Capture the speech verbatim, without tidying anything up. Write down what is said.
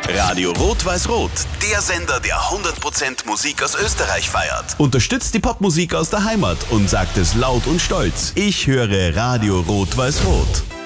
Radio Rot-Weiß-Rot, der Sender, der hundert Prozent Musik aus Österreich feiert. Unterstützt die Popmusik aus der Heimat und sagt es laut und stolz. Ich höre Radio Rot-Weiß-Rot.